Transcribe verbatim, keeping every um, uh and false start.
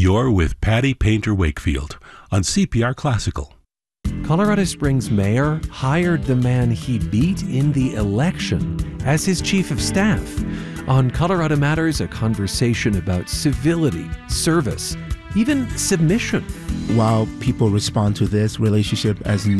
You're with Patty Painter Wakefield on C P R Classical. Colorado Springs mayor hired the man he beat in the election as his chief of staff. On Colorado Matters, a conversation about civility, service, even submission. While people respond to this relationship as